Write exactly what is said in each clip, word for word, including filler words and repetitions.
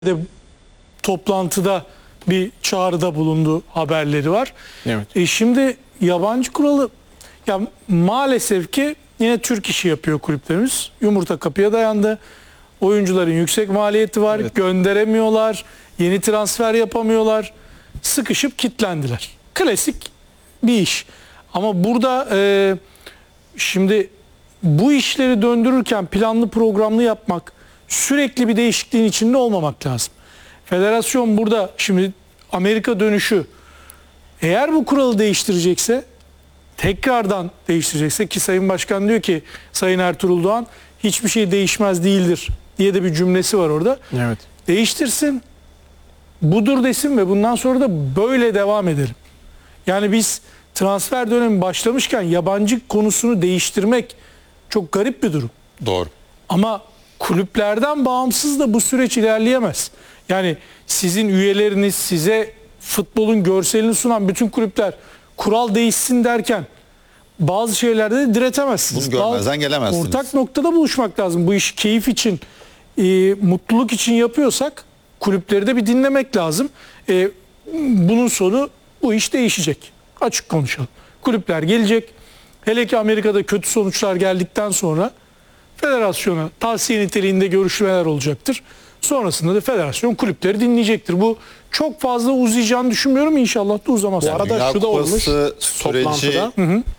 de toplantıda bir çağrıda bulundu haberleri var. Evet. E şimdi yabancı kuralı ya maalesef ki yine Türk işi yapıyor kulüplerimiz. Yumurta kapıya dayandı. Oyuncuların yüksek maliyeti var. Evet. Gönderemiyorlar. Yeni transfer yapamıyorlar. Sıkışıp kitlendiler. Klasik bir iş. Ama burada e, şimdi bu işleri döndürürken planlı programlı yapmak, sürekli bir değişikliğin içinde olmamak lazım. Federasyon burada şimdi Amerika dönüşü eğer bu kuralı değiştirecekse, tekrardan değiştirecekse, ki Sayın Başkan diyor ki Sayın Ertuğrul Doğan hiçbir şey değişmez değildir diye de bir cümlesi var orada. Evet. Değiştirsin, budur desin ve bundan sonra da böyle devam edelim. Yani biz transfer dönemi başlamışken yabancı konusunu değiştirmek çok garip bir durum. Doğru. Ama kulüplerden bağımsız da bu süreç ilerleyemez. Yani sizin üyeleriniz, size futbolun görselini sunan bütün kulüpler kural değişsin derken bazı şeylerde de diretemezsiniz. Bunu görmezden gelemezsiniz. Ortak noktada buluşmak lazım. Bu işi keyif için, e, mutluluk için yapıyorsak kulüpleri de bir dinlemek lazım. E, bunun sonu bu iş değişecek. Açık konuşalım. Kulüpler gelecek. Hele ki Amerika'da kötü sonuçlar geldikten sonra federasyona tavsiye niteliğinde görüşmeler olacaktır. Sonrasında da federasyon kulüpleri dinleyecektir. Bu çok fazla uzayacağını düşünmüyorum. İnşallah da uzamaz. Bu arada Dünya şu da olmuş Kupası süreci toplantıda.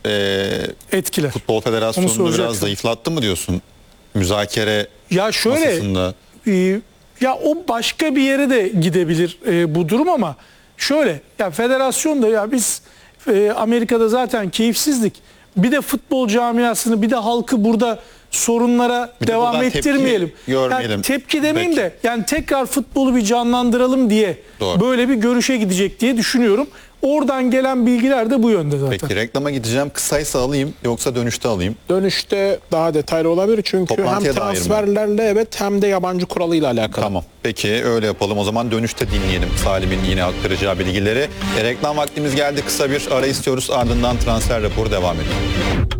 e, Etkiler. Futbol Onu Federasyonu'nu soracaktım. biraz zayıflattı mı diyorsun? Müzakere Ya şöyle masasında. e, ya o başka bir yere de gidebilir e, bu durum ama şöyle ya federasyon da ya biz e, Amerika'da zaten keyifsizdik. Bir de futbol camiasını bir de halkı burada sorunlara Bir de devam buradan tepki ettirmeyelim. görmeyelim. Yani tepki demeyeyim Peki. de yani tekrar futbolu bir canlandıralım diye Doğru. böyle bir görüşe gidecek diye düşünüyorum. Oradan gelen bilgiler de bu yönde zaten. Peki reklama gideceğim. Kısaysa alayım yoksa dönüşte alayım. Dönüşte daha detaylı olabilir çünkü Toplantıya hem dair mi? transferlerle evet hem de yabancı kuralıyla alakalı. Tamam. Peki öyle yapalım. O zaman dönüşte dinleyelim Salim'in yine aktaracağı bilgileri. E, reklam vaktimiz geldi. Kısa bir ara istiyoruz. Ardından transfer raporu devam ediyor.